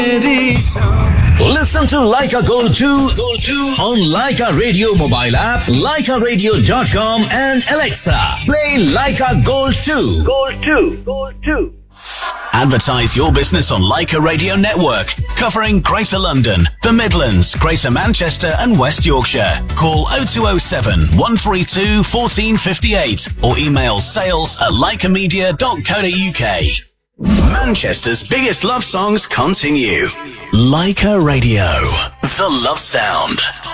Listen to Leica Gold 2 on Leica Radio mobile app, LeicaRadio.com and Alexa. Play Leica Gold 2. Gold 2. Advertise your business on Leica Radio Network, covering Greater London, the Midlands, Greater Manchester and West Yorkshire. Call 0207 132 1458 or email sales@leicamedia.co.uk. Manchester's biggest love songs continue. Leica Radio, the love sound.